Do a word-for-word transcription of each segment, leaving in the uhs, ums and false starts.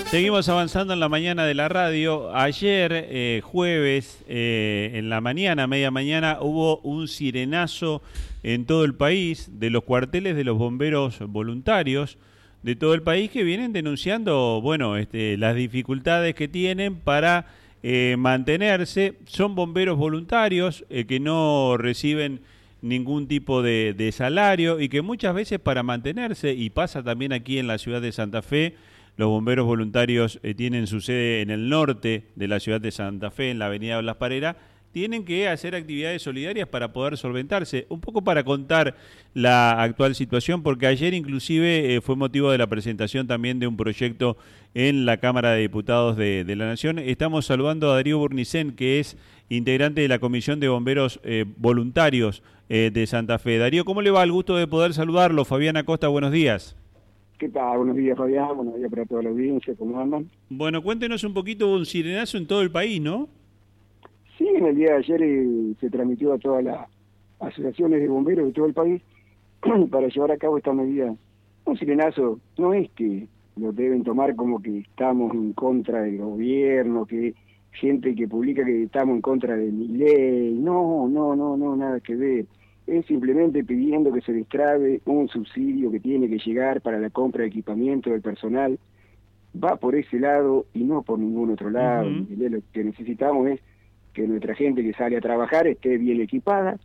Seguimos avanzando en la mañana de la radio. Ayer, eh, jueves, eh, en la mañana, media mañana, hubo un sirenazo en todo el país de los cuarteles de los bomberos voluntarios de todo el país que vienen denunciando, bueno, este, las dificultades que tienen para eh, mantenerse. Son bomberos voluntarios eh, que no reciben ningún tipo de, de salario y que muchas veces para mantenerse, y pasa también aquí en la ciudad de Santa Fe, los bomberos voluntarios eh, tienen su sede en el norte de la ciudad de Santa Fe, en la avenida Blas Parera, tienen que hacer actividades solidarias para poder solventarse. Un poco para contar la actual situación, porque ayer inclusive eh, fue motivo de la presentación también de un proyecto en la Cámara de Diputados de, de la Nación. Estamos saludando a Darío Burnicén, que es integrante de la Comisión de Bomberos eh, Voluntarios eh, de Santa Fe. Darío, ¿cómo le va? El gusto de poder saludarlo. Fabián Acosta, buenos días. ¿Qué tal? Buenos días, Fabián. Buenos días para toda la audiencia. ¿Cómo andan? Bueno, cuéntenos un poquito, hubo un sirenazo en todo el país, ¿no? Sí, en el día de ayer eh, se transmitió a todas las asociaciones de bomberos de todo el país para llevar a cabo esta medida. Un sirenazo no es que lo deben tomar como que estamos en contra del gobierno, que gente que publica que estamos en contra de mi ley. No, no, no, no, nada que ver. Es simplemente pidiendo que se destrabe un subsidio que tiene que llegar para la compra de equipamiento del personal. Va por ese lado y no por ningún otro lado. Uh-huh. Lo que necesitamos es que nuestra gente que sale a trabajar esté bien equipada.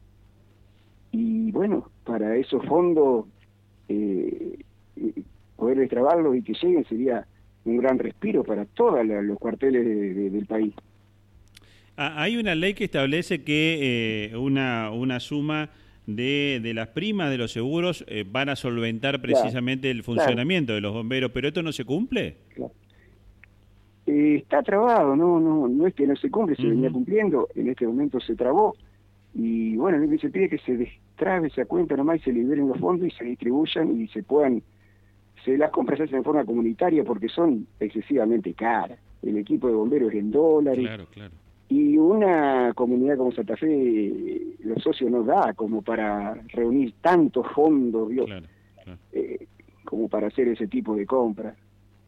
Y bueno, para esos fondos, eh, poder destrabarlos y que lleguen sería un gran respiro para todos los cuarteles de, de, del país. Ah, hay una ley que establece que eh, una, una suma de, de las primas de los seguros eh, van a solventar precisamente claro, el funcionamiento claro. de los bomberos, pero ¿esto no se cumple? Claro. Eh, está trabado, no no no es que no se cumple, se uh-huh. venía cumpliendo, en este momento se trabó, y bueno, lo que se pide es que se destrabe esa cuenta nomás y se liberen los fondos y se distribuyan y se puedan, se las compras se hacen de forma comunitaria porque son excesivamente caras, el equipo de bomberos es en dólares, claro, claro. Y una comunidad como Santa Fe, los socios no da como para reunir tantos fondos, ¿vio? Claro, claro. Eh, como para hacer ese tipo de compras.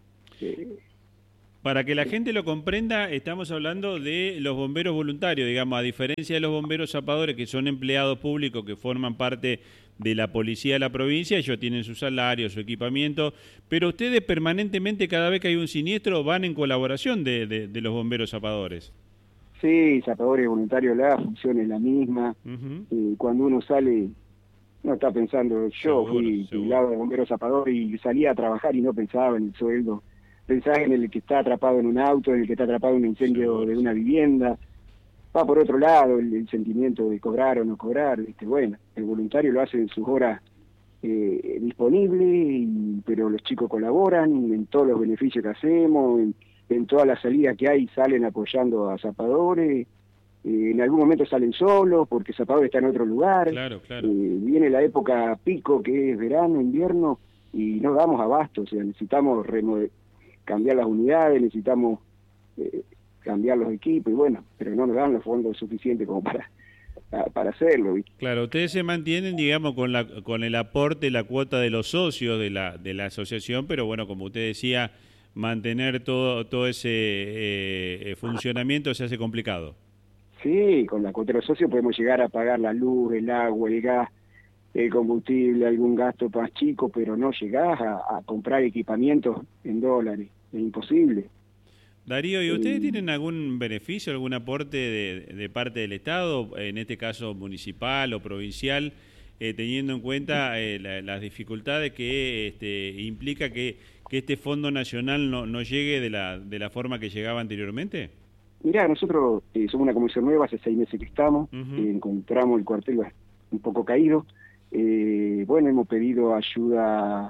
Eh, para que la gente lo comprenda, estamos hablando de los bomberos voluntarios, digamos, a diferencia de los bomberos zapadores, que son empleados públicos que forman parte de la policía de la provincia, ellos tienen su salario, su equipamiento, pero ustedes permanentemente, cada vez que hay un siniestro, van en colaboración de, de, de los bomberos zapadores. Sí, zapadores voluntarios, la función es la misma. Uh-huh. Eh, cuando uno sale, no está pensando, yo seguro, fui jubilado de bombero zapador y salía a trabajar y no pensaba en el sueldo. Pensaba en el que está atrapado en un auto, en el que está atrapado en un incendio seguro, de una vivienda. Va por otro lado el, el sentimiento de cobrar o no cobrar. ¿Viste? Bueno, el voluntario lo hace en sus horas eh, disponibles, y, pero los chicos colaboran en todos los beneficios que hacemos, en, en todas las salidas que hay salen apoyando a zapadores, eh, en algún momento salen solos porque zapadores está en otro lugar, claro, claro. Eh, viene la época pico que es verano, invierno, y no damos abasto, o sea, necesitamos cambiar las unidades, necesitamos eh, cambiar los equipos, y bueno, pero no nos dan los fondos suficientes como para, para hacerlo, ¿viste? Claro, ustedes se mantienen, digamos, con la con el aporte, la cuota de los socios de la de la asociación, pero bueno, como usted decía, mantener todo todo ese eh, funcionamiento se hace complicado. Sí, con la cuota de los socios podemos llegar a pagar la luz, el agua, el gas, el combustible, algún gasto más chico, pero no llegás a, a comprar equipamientos en dólares, es imposible. Darío, ¿y ustedes eh, tienen algún beneficio, algún aporte de, de parte del Estado, en este caso municipal o provincial, eh, teniendo en cuenta eh, la, las dificultades que este, implica que, que este Fondo Nacional no, no llegue de la, de la forma que llegaba anteriormente? Mirá, nosotros eh, somos una comisión nueva, hace seis meses que estamos, uh-huh. eh, encontramos el cuartel un poco caído, eh, bueno, hemos pedido ayuda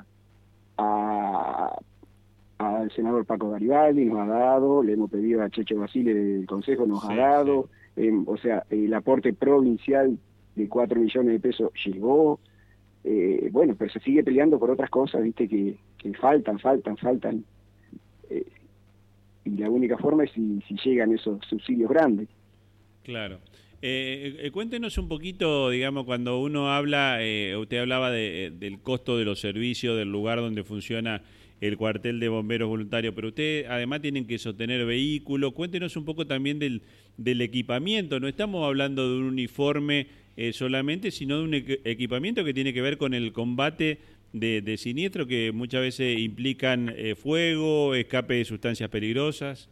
a... al senador Paco Garibaldi, nos ha dado, le hemos pedido a Checho Basile del Consejo, nos sí, ha dado, sí. eh, o sea, el aporte provincial de cuatro millones de pesos llegó, eh, bueno, pero se sigue peleando por otras cosas, viste, que, que faltan, faltan, faltan, eh, y la única forma es si, si llegan esos subsidios grandes. Claro. Eh, eh, cuéntenos un poquito, digamos, cuando uno habla, eh, usted hablaba de, del costo de los servicios, del lugar donde funciona el cuartel de bomberos voluntarios, pero ustedes además tienen que sostener vehículos. Cuéntenos un poco también del, del equipamiento. No estamos hablando de un uniforme eh, solamente, sino de un equ equipamiento que tiene que ver con el combate de, de siniestros que muchas veces implican eh, fuego, escape de sustancias peligrosas.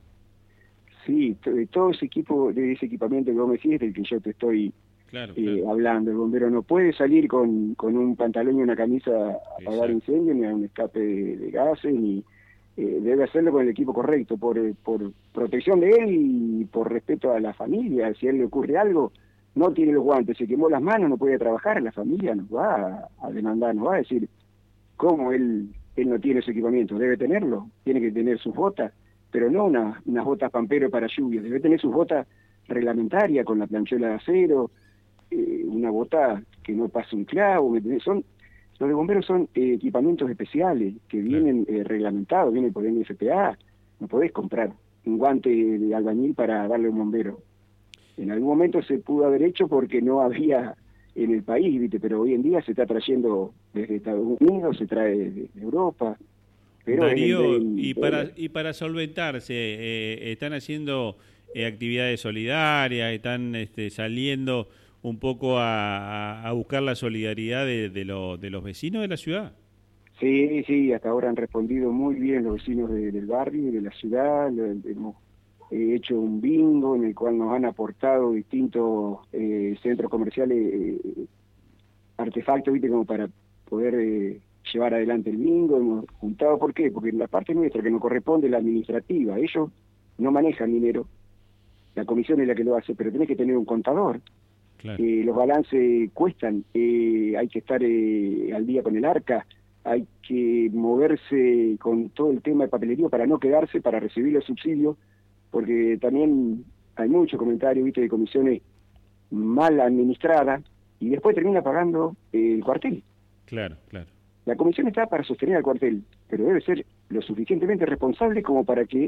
Sí, todo ese equipo, de ese equipamiento que vos me decís, es del que yo te estoy Claro, eh, claro. hablando. El bombero no puede salir con, con un pantalón y una camisa a apagar Exacto. incendio, ni a un escape de, de gases, ni eh, debe hacerlo con el equipo correcto, por, por protección de él y por respeto a la familia. Si a él le ocurre algo, no tiene los guantes, se quemó las manos, no puede trabajar, la familia nos va a, a demandar, nos va a decir cómo él, él no tiene ese equipamiento. Debe tenerlo, tiene que tener sus botas, pero no una, unas botas pampero para lluvia, debe tener sus botas reglamentarias con la planchuela de acero, eh, una bota que no pase un clavo. Son, los de bomberos son eh, equipamientos especiales que vienen eh, reglamentados, vienen por N F P A. No podés comprar un guante de albañil para darle a un bombero. En algún momento se pudo haber hecho porque no había en el país, ¿viste? Pero hoy en día se está trayendo desde Estados Unidos, se trae de Europa. Pero Darío, es el, y el, para y para solventarse, eh, están haciendo eh, actividades solidarias, están este, saliendo un poco a, a buscar la solidaridad de, de, lo, de los vecinos de la ciudad. Sí, sí, hasta ahora han respondido muy bien los vecinos de, del barrio y de la ciudad. Hemos eh, hecho un bingo en el cual nos han aportado distintos eh, centros comerciales, eh, artefactos, ¿viste? Como para poder eh, llevar adelante el bingo. Hemos juntado, ¿por qué? Porque la parte nuestra que nos corresponde, la administrativa, ellos no manejan dinero, la comisión es la que lo hace, pero tenés que tener un contador. Claro. Eh, los balances cuestan, eh, hay que estar eh, al día con el arca, hay que moverse con todo el tema de papelería para no quedarse, para recibir los subsidios, porque también hay muchos comentarios, ¿viste? De comisiones mal administradas, y después termina pagando eh, el cuartel. Claro, claro. La comisión está para sostener al cuartel, pero debe ser lo suficientemente responsable como para que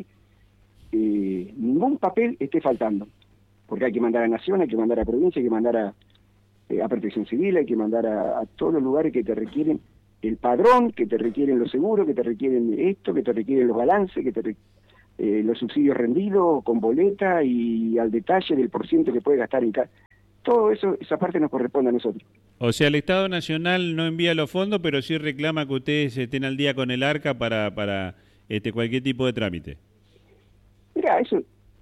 eh, ningún papel esté faltando. Porque hay que mandar a Nación, hay que mandar a Provincia, hay que mandar a, eh, a Protección Civil, hay que mandar a, a todos los lugares que te requieren el padrón, que te requieren los seguros, que te requieren esto, que te requieren los balances, que te re, eh, los subsidios rendidos con boleta y al detalle del porciento que puede gastar en cada... Todo eso, esa parte nos corresponde a nosotros. O sea, el Estado Nacional no envía los fondos, pero sí reclama que ustedes estén al día con el ARCA para, para este, cualquier tipo de trámite. Mira, eso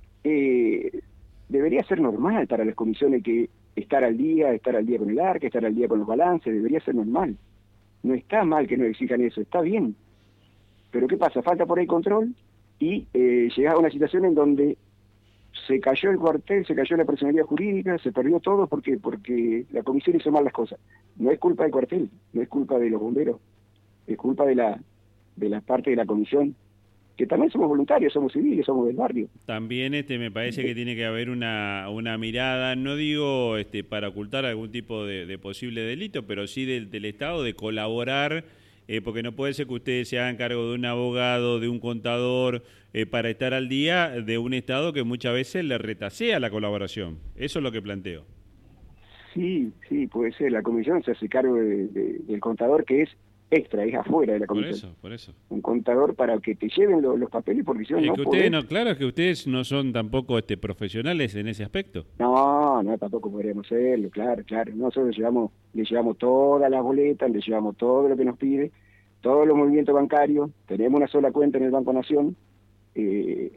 eh, debería ser normal para las comisiones, que estar al día, estar al día con el ARCA, estar al día con los balances, debería ser normal. No está mal que nos exijan eso, está bien. Pero ¿qué pasa? Falta por ahí control y eh, llegás a una situación en donde se cayó el cuartel, se cayó la personalidad jurídica, se perdió todo. ¿Por qué? Porque la comisión hizo mal las cosas. No es culpa del cuartel, no es culpa de los bomberos, es culpa de la, de la parte de la comisión, que también somos voluntarios, somos civiles, somos del barrio. También este me parece que tiene que haber una, una mirada, no digo este, para ocultar algún tipo de, de posible delito, pero sí del, del Estado, de colaborar, eh, porque no puede ser que ustedes se hagan cargo de un abogado, de un contador, eh, para estar al día de un Estado que muchas veces le retasea la colaboración. Eso es lo que planteo. Sí, sí, puede ser. La comisión se hace cargo de, de, del contador, que es extra, es afuera de la comisión. Por eso, por eso. Un contador para que te lleven lo, los papeles, porque si no, Es no que ustedes podés. no, claro, es que ustedes no son tampoco este, profesionales en ese aspecto. No, no, tampoco podríamos serlo, claro, claro. Nosotros le llevamos, le llevamos todas las boletas, le llevamos todo lo que nos pide, todos los movimientos bancarios, tenemos una sola cuenta en el Banco Nación, eh,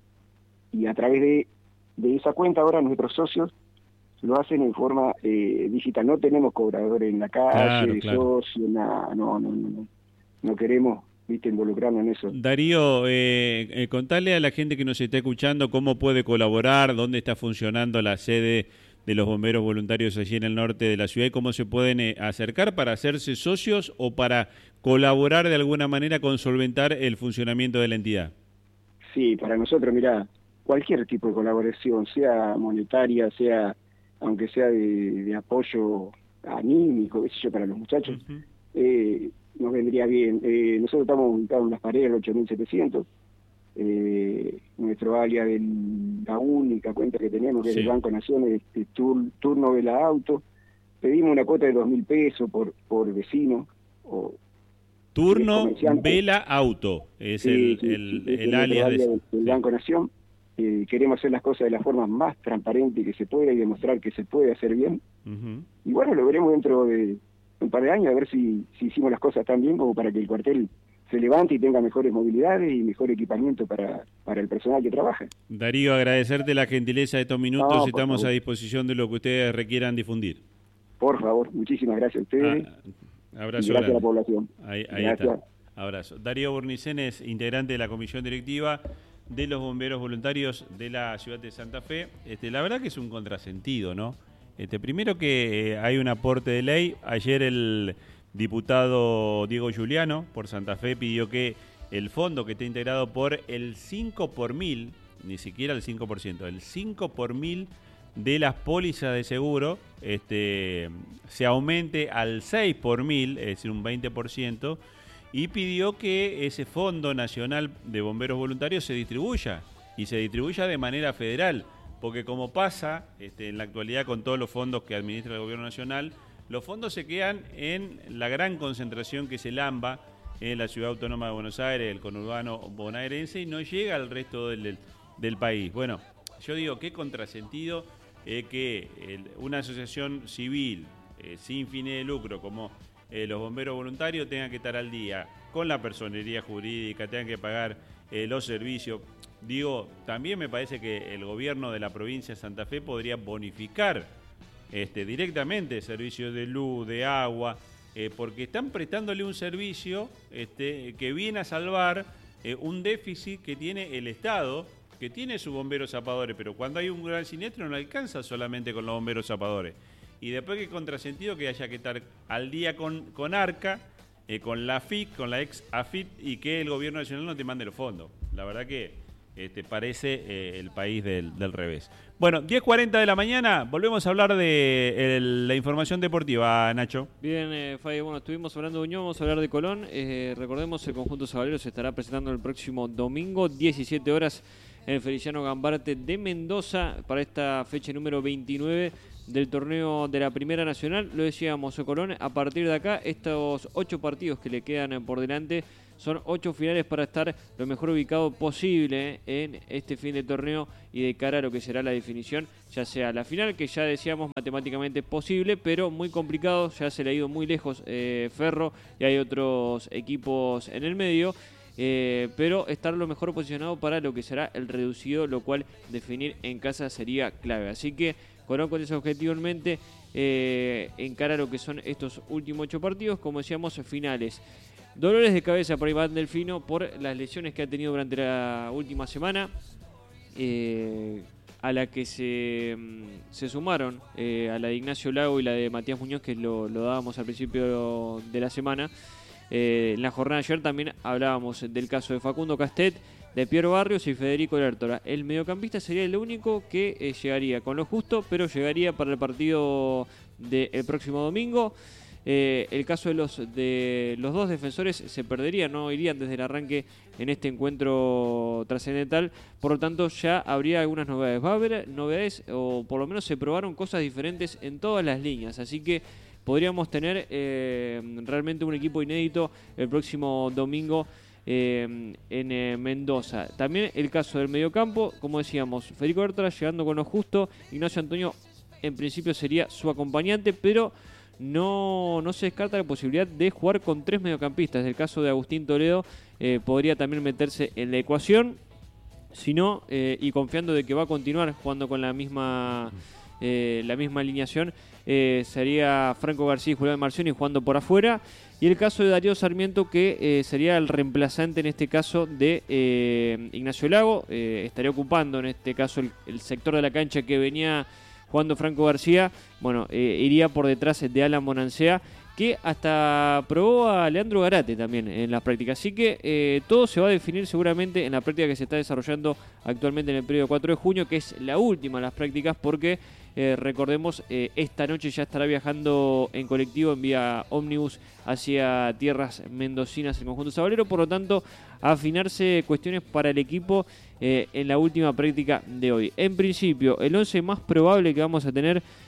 y a través de, de esa cuenta ahora nuestros socios lo hacen en forma eh, digital. No tenemos cobradores en la calle, Claro, claro. socios, nada, no, no, no, no, no queremos, viste, involucrarnos en eso. Darío, eh, eh, contale a la gente que nos está escuchando cómo puede colaborar, dónde está funcionando la sede de los bomberos voluntarios allí en el norte de la ciudad y cómo se pueden eh, acercar para hacerse socios o para colaborar de alguna manera con solventar el funcionamiento de la entidad. Sí, para nosotros, mira, cualquier tipo de colaboración, sea monetaria, sea, aunque sea de, de apoyo anímico, qué sé yo, para los muchachos, uh-huh. eh, nos vendría bien. Eh, nosotros estamos ubicados en Las Paredes, el ocho mil setecientos, eh, nuestro alias de la única cuenta que tenemos, que sí. es el Banco Nación, es este, tur, turno de la auto. Pedimos una cuota de dos mil pesos por, por vecino, o Turno Vela Auto, es sí, el, sí, el, sí, el, el alias de... del, del Banco Nación. Eh, queremos hacer las cosas de la forma más transparente que se pueda y demostrar que se puede hacer bien. Uh-huh. Y bueno, lo veremos dentro de un par de años, a ver si, si hicimos las cosas tan bien como para que el cuartel se levante y tenga mejores movilidades y mejor equipamiento para, para el personal que trabaja. Darío, agradecerte la gentileza de estos minutos, no, estamos favor. a disposición de lo que ustedes requieran difundir. Por favor, muchísimas gracias a ustedes. Ah, abrazo y gracias grande. a la población. Ahí, ahí gracias. Está. Abrazo. Darío Burnicén es integrante de la comisión directiva de los bomberos voluntarios de la ciudad de Santa Fe. Este, la verdad que es un contrasentido, ¿no? Este, primero que eh, hay un aporte de ley. Ayer el diputado Diego Giuliano por Santa Fe pidió que el fondo que esté integrado por el cinco por mil, ni siquiera el cinco por ciento, el cinco por mil de las pólizas de seguro este, se aumente al seis por mil, es decir, un veinte por ciento, y pidió que ese Fondo Nacional de Bomberos Voluntarios se distribuya, y se distribuya de manera federal, porque como pasa este, en la actualidad con todos los fondos que administra el Gobierno Nacional, los fondos se quedan en la gran concentración que es el AMBA, en la Ciudad Autónoma de Buenos Aires, el conurbano bonaerense, y no llega al resto del, del, del país. Bueno, yo digo, qué contrasentido eh, que el, una asociación civil eh, sin fines de lucro como eh, los bomberos voluntarios tengan que estar al día con la personería jurídica, tengan que pagar eh, los servicios. Digo, también me parece que el gobierno de la provincia de Santa Fe podría bonificar este, directamente servicios de luz, de agua, eh, porque están prestándole un servicio este, que viene a salvar eh, un déficit que tiene el Estado, que tiene sus bomberos zapadores, pero cuando hay un gran siniestro no alcanza solamente con los bomberos zapadores. Y después que contrasentido que haya que estar al día con, con ARCA, eh, con la A F I C, con la ex A F I T, y que el gobierno nacional no te mande los fondos. La verdad que este, parece eh, el país del, del revés. Bueno, diez cuarenta de la mañana, volvemos a hablar de el, la información deportiva, Nacho. Bien, eh, Fabi, bueno, estuvimos hablando de Unión, vamos a hablar de Colón. Eh, recordemos, el conjunto sabalero se estará presentando el próximo domingo, diecisiete horas, en el Feliciano Gambarte de Mendoza, para esta fecha número veintinueve del torneo de la Primera Nacional. Lo decíamos, Colón, a partir de acá, estos ocho partidos que le quedan por delante son ocho finales para estar lo mejor ubicado posible en este fin de torneo y de cara a lo que será la definición, ya sea la final, que ya decíamos matemáticamente posible, pero muy complicado, ya se le ha ido muy lejos eh, Ferro y hay otros equipos en el medio. Eh, pero estar lo mejor posicionado para lo que será el reducido, lo cual definir en casa sería clave. Así que Colón, con ese objetivo en mente, eh, encara lo que son estos últimos ocho partidos, como decíamos, finales. Dolores de cabeza para Iván Delfino por las lesiones que ha tenido durante la última semana, eh, a la que se, se sumaron eh, a la de Ignacio Lago y la de Matías Muñoz, que lo, lo dábamos al principio de la semana. Eh, en la jornada de ayer también hablábamos del caso de Facundo Castet, de Piero Barrios y Federico Lertora. El mediocampista sería el único que eh, llegaría con lo justo, pero llegaría para el partido del próximo domingo. Eh, el caso de los de los dos defensores se perdería, no irían desde el arranque en este encuentro trascendental, por lo tanto ya habría algunas novedades. Va a haber novedades, o por lo menos se probaron cosas diferentes en todas las líneas, así que podríamos tener eh, realmente un equipo inédito el próximo domingo eh, en eh, Mendoza. También el caso del mediocampo, como decíamos, Federico Bertola llegando con lo justo, Ignacio Antonio en principio sería su acompañante, pero no, no se descarta la posibilidad de jugar con tres mediocampistas. El caso de Agustín Toledo eh, podría también meterse en la ecuación, si no, eh, y confiando de que va a continuar jugando con la misma... Eh, la misma alineación, eh, sería Franco García y Julián Marcioni jugando por afuera, y el caso de Darío Sarmiento, que eh, sería el reemplazante en este caso de eh, Ignacio Lago, eh, estaría ocupando en este caso el, el sector de la cancha que venía jugando Franco García. Bueno, eh, iría por detrás de Alan Bonancea, que hasta probó a Leandro Garate también en las prácticas. Así que eh, todo se va a definir seguramente en la práctica que se está desarrollando actualmente en el periodo cuatro de junio, que es la última de las prácticas, porque eh, recordemos, eh, esta noche ya estará viajando en colectivo en vía ómnibus hacia tierras mendocinas el conjunto sabalero. Por lo tanto, a afinarse cuestiones para el equipo eh, en la última práctica de hoy. En principio, el once más probable que vamos a tener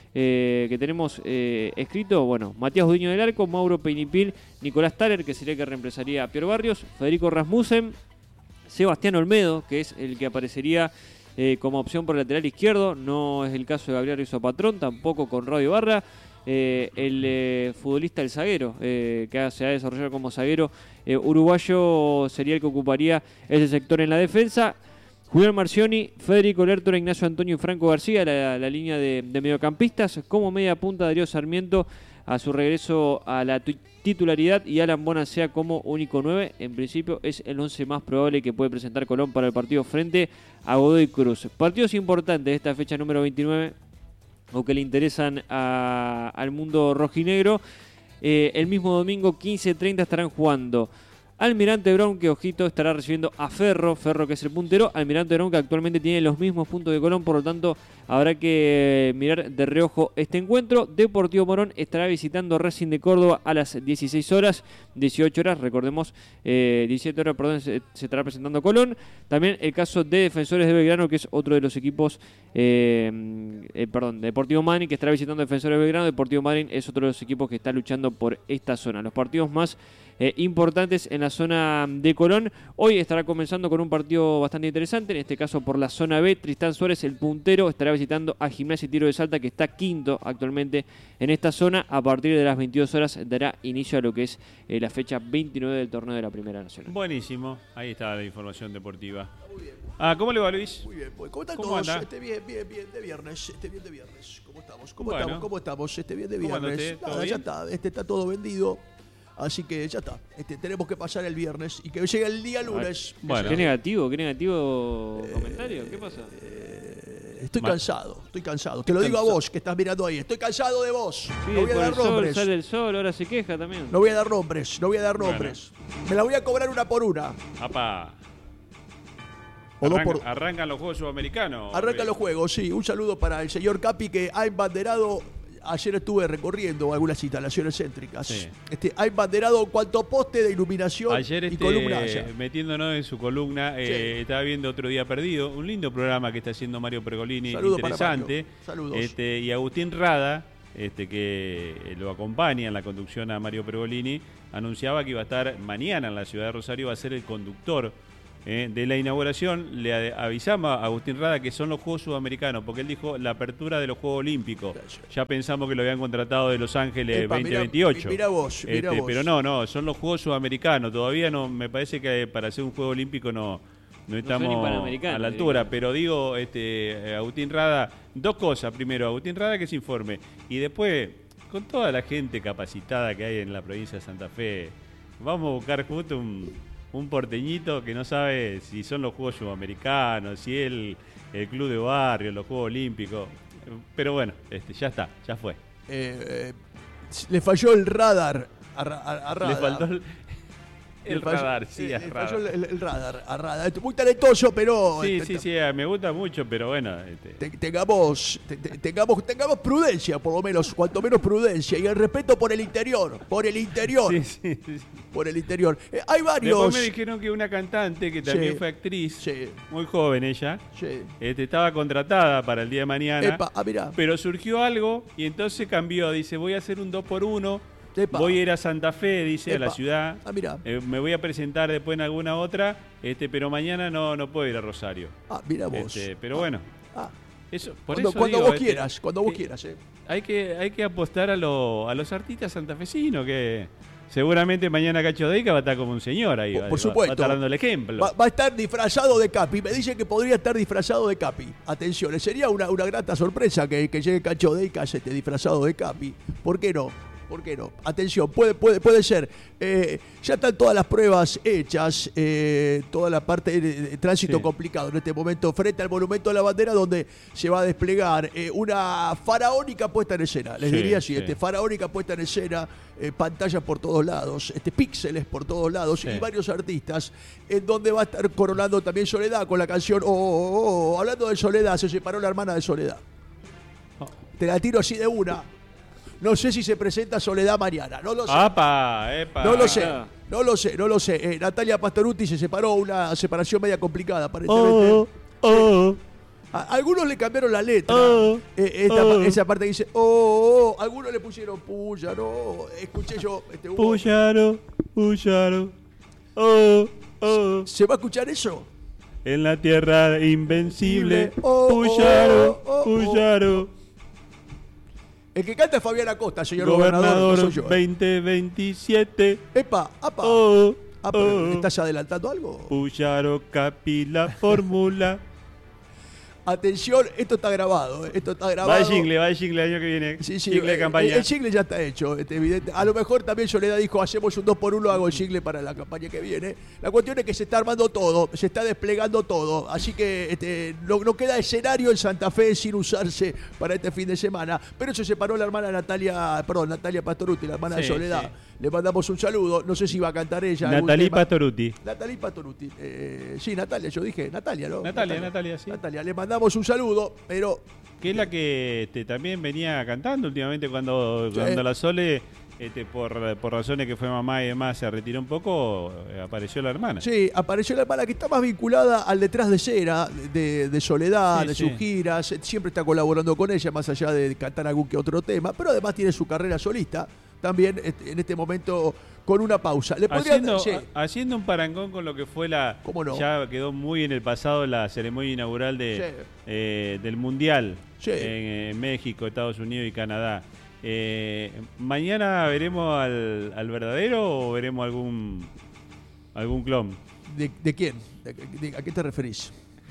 eh, que tenemos eh, escrito, bueno, Matías Budiño del Arco, Mauro Peinipil, Nicolás Taller, que sería el que reemplazaría a Pierre Barrios, Federico Rasmussen, Sebastián Olmedo, que es el que aparecería eh, como opción por el lateral izquierdo, no es el caso de Gabriel Rizzo Patrón, tampoco con Radio Barra. Eh, el eh, futbolista, el zaguero, eh, que se ha desarrollado como zaguero eh, uruguayo, sería el que ocuparía ese sector en la defensa. Julián Marcioni, Federico Lertora, Ignacio Antonio y Franco García, la, la línea de, de mediocampistas. Como media punta, Darío Sarmiento a su regreso a la titularidad y Alan Bonacea como único nueve. En principio es el once más probable que puede presentar Colón para el partido frente a Godoy Cruz. Partidos importantes de esta fecha número veintinueve o que le interesan a, al mundo rojinegro. Eh, el mismo domingo quince treinta estarán jugando Almirante Brown, que ojito, estará recibiendo a Ferro, Ferro que es el puntero, Almirante Brown que actualmente tiene los mismos puntos de Colón, por lo tanto habrá que mirar de reojo este encuentro. Deportivo Morón estará visitando Racing de Córdoba a las dieciséis horas, dieciocho horas, recordemos, eh, diecisiete horas, perdón, se, se estará presentando Colón. También el caso de Defensores de Belgrano, que es otro de los equipos, eh, eh, perdón, Deportivo Madryn, que estará visitando Defensores de Belgrano. Deportivo Madryn es otro de los equipos que está luchando por esta zona. Los partidos más Eh, importantes en la zona de Colón. Hoy estará comenzando con un partido bastante interesante, en este caso por la zona B. Tristán Suárez, el puntero, estará visitando a Gimnasia y Tiro de Salta, que está quinto actualmente en esta zona. A partir de las veintidós horas dará inicio a lo que es eh, la fecha veintinueve del torneo de la Primera Nacional. Buenísimo, ahí está la información deportiva. Muy bien. Ah, ¿cómo le va, Luis? Muy bien, ¿cómo están ¿Cómo todos? anda? Este bien, bien, bien, de viernes, este bien de viernes. ¿Cómo estamos? ¿Cómo Bueno. estamos? ¿Cómo estamos? Este bien de ¿Cómo anda viernes. usted? ¿Todo Nada, bien? ya está, este está todo vendido. Así que ya está. Este, tenemos que pasar el viernes y que llegue el día lunes. Bueno. Qué negativo, qué negativo eh, comentario, ¿qué pasa? Eh, estoy Ma- cansado, estoy cansado. Te lo digo a Cansado. vos que estás mirando ahí. Estoy cansado de vos. Sí, no voy a por dar el sol, nombres. sale el sol, ahora se queja también. No voy a dar nombres, no voy a dar nombres. Me la voy a cobrar una por una. Apa. O dos Arranca- por... Arrancan los Juegos Sudamericanos. Arranca los juegos, sí. Un saludo para el señor Capi que ha embanderado. Ayer estuve recorriendo algunas instalaciones céntricas. Sí. Este, ha embanderado cuanto poste de iluminación Ayer y este, columna haya. metiéndonos en su columna, eh, Sí. estaba viendo Otro Día Perdido, un lindo programa que está haciendo Mario Pergolini, Saludos para interesante. Mario. Saludos. Este, y Agustín Rada, este, que lo acompaña en la conducción a Mario Pergolini, anunciaba que iba a estar mañana en la ciudad de Rosario, va a ser el conductor eh, de la inauguración. Le a- avisamos a Agustín Rada que son los Juegos Sudamericanos, porque él dijo la apertura de los Juegos Olímpicos. Ya pensamos que lo habían contratado de Los Ángeles Epa, veinte mirá- veintiocho. mirá vos, mirá Este, vos. Pero no, no, son los Juegos Sudamericanos. Todavía no, me parece que para hacer un Juego Olímpico no, no ni estamos panamericanos, a la altura. digamos. Pero digo, este, eh, Agustín Rada, dos cosas. Primero, Agustín Rada que se informe. Y después, con toda la gente capacitada que hay en la provincia de Santa Fe, vamos a buscar justo un, un porteñito que no sabe si son los Juegos Sudamericanos, si es el, el Club de Barrio, los Juegos Olímpicos. Pero bueno, este, ya está, ya fue. Eh, eh, le falló el radar a, Ra- a- a Rada. Le faltó el, el Le falló- radar, sí, eh, a le radar. falló el, el radar a Rada. Muy talentoso, pero Sí, este, sí, sí, me gusta mucho, pero bueno. Este, te- tengamos, te- te- tengamos, tengamos prudencia, por lo menos, cuanto menos prudencia. Y el respeto por el interior, por el interior, sí, sí, sí. por el interior. Eh, hay Después varios. me dijeron que una cantante que también Sí. fue actriz, Sí, muy joven ella, sí. este, estaba contratada para el día de mañana, Epa, ah, mirá. pero surgió algo y entonces cambió. Dice, voy a hacer un dos por uno, Epa. voy a ir a Santa Fe, dice, a la Epa. ciudad. Ah, mirá. Eh, me voy a presentar después en alguna otra, este, pero mañana no, no puedo ir a Rosario. Ah, mira vos. Este, pero Ah, bueno, ah. eso, por Cuando, eso cuando digo, vos este, quieras, cuando vos que quieras, eh. Hay que, hay que apostar a, lo- a los artistas santafesinos que seguramente mañana Cacho Deica va a estar como un señor ahí. Por- va, por va- supuesto. Va a estar dando el ejemplo. Va, va a estar disfrazado de Capi. Me dice que podría estar disfrazado de Capi. Atención, sería una, una grata sorpresa que, que llegue Cacho Deica esté disfrazado de Capi. ¿Por qué no? ¿Por qué no? Atención, puede, puede, puede ser. Eh, ya están todas las pruebas hechas, eh, toda la parte de, de tránsito Sí. complicado en este momento frente al Monumento a la Bandera, donde se va a desplegar eh, una faraónica puesta en escena. Les Sí, diría así, sí. este, faraónica puesta en escena, eh, pantallas por todos lados, este, píxeles por todos lados Sí. y varios artistas, en donde va a estar coronando también Soledad con la canción Oh, oh, oh, oh. Hablando de Soledad, se separó la hermana de Soledad. Oh. Te la tiro así de una. No sé si se presenta Soledad mañana, no lo sé. ¡Apa! ¡Epa! No lo sé, Ah. no lo sé, no lo sé. Eh, Natalia Pastorutti se separó, una separación media complicada aparentemente. Oh, oh. A algunos le cambiaron la letra. Oh, Eh, esta oh. pa- esa parte que dice, oh, oh, algunos le pusieron puya, no. Escuché yo. Este, hubo- Puyaro, Puyaro. Oh, oh. ¿Se va a escuchar eso? En la tierra invencible. Oh, oh, Puyaro, oh, oh. Puyaro. El que canta es Fabián Acosta, señor gobernador. no Gobernador soy yo. veinte veintisiete. Epa, apa. Oh, Ah, pero oh. ¿estás adelantando algo? Puyaro, Capi, la fórmula. Atención, esto está grabado. eh, Esto está Va grabado. el jingle, va el jingle el año que viene. Sí, sí, Jingle de eh, campaña. El, el jingle ya está hecho, este, evidente. A lo mejor también Soledad dijo, hacemos un dos por uno, hago el jingle para la campaña que viene. La cuestión es que se está armando todo, se está desplegando todo. Así que este, no, no queda escenario en Santa Fe sin usarse para este fin de semana. Pero se separó la hermana Natalia, perdón, Natalia Pastoruti, la hermana de Sí, Soledad. sí. Le mandamos un saludo. No sé si va a cantar ella. algún Natalie tema. Pastoruti. Natalie Pastoruti. Eh, sí, Natalia, yo dije Natalia, ¿no? Natalia, Natalia, sí. Natalia, le mandamos un saludo, pero Que es la que este, también venía cantando últimamente cuando, Sí. cuando la Sole, este, por, por razones que fue mamá y demás, se retiró un poco, eh, apareció la hermana. sí, apareció la hermana que está más vinculada al detrás de escena, de, de Soledad, Sí, de sí. sus giras. Siempre está colaborando con ella, más allá de cantar algún que otro tema. Pero además tiene su carrera solista, también este, en este momento con una pausa. ¿Le podría Haciendo, sí, ha- haciendo un parangón con lo que fue la... ¿Cómo no? Ya quedó muy en el pasado la ceremonia inaugural de, Sí. eh, del Mundial Sí. en, eh, México, Estados Unidos y Canadá. Eh, ¿Mañana veremos al, al verdadero o veremos algún, algún clon? ¿De, de quién? ¿De- de- ¿A qué te referís?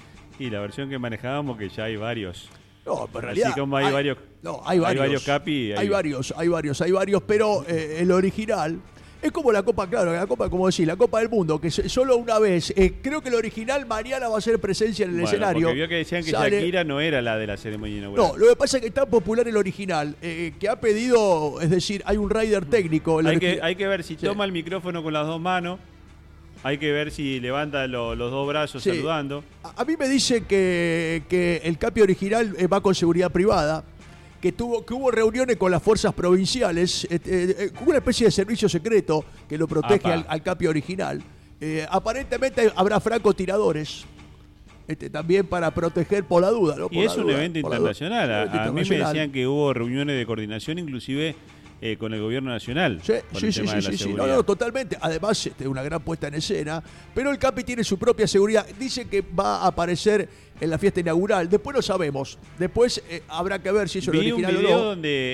Y la versión que manejábamos, que ya hay varios. No, pero en Así realidad. como hay varios- No, hay varios. hay varios Capi, Hay, hay- varios, hay varios, hay varios, pero eh, el original. Es como la Copa, claro, la Copa, como decís, la Copa del Mundo, que se- solo una vez. eh, creo que el original mañana va a ser presencia en el Bueno, escenario. porque vio que decían que Sale- Shakira no era la de la ceremonia inaugural. No, lo que pasa es que es tan popular el original, eh, que ha pedido, es decir, hay un rider técnico. el hay, origi- que, hay que ver si Sí. toma el micrófono con las dos manos. Hay que ver si levanta lo- los dos brazos Sí. saludando. A, a mí me dice que, que el Capi original eh, va con seguridad privada, que tuvo que hubo reuniones con las fuerzas provinciales, eh, eh, como una especie de servicio secreto que lo protege Apa. al, al Capi original. Eh, aparentemente habrá francotiradores. Este, también para proteger por la duda. ¿no? Por Y la es un duda, evento por la duda. internacional. A, Un evento a mí me internacional. decían que hubo reuniones de coordinación, inclusive eh, con el gobierno nacional. Sí, por sí, el sí, tema sí, de la sí, sí. No, seguridad. no, totalmente. Además, este, una gran puesta en escena. Pero el Capi tiene su propia seguridad. Dice que va a aparecer en la fiesta inaugural. Después no sabemos. Después eh, habrá que ver si es el Vi un original o video no. donde